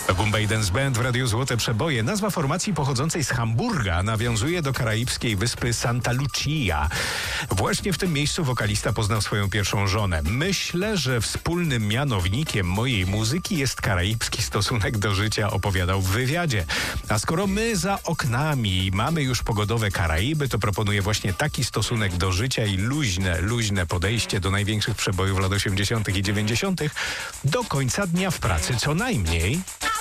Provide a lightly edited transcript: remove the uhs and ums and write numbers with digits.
Bombay Dance Band w Radiu Złote Przeboje. Nazwa formacji pochodzącej z Hamburga nawiązuje do karaibskiej wyspy Santa Lucia. Właśnie w tym miejscu wokalista poznał swoją pierwszą żonę. Myślę, że wspólnym mianownikiem mojej muzyki jest karaibski stosunek do życia, opowiadał w wywiadzie. A skoro my za oknami mamy już pogodowe Karaiby, to proponuję właśnie taki stosunek do życia i luźne podejście do największych przebojów lat 80. i 90. do końca dnia w pracy co najmniej.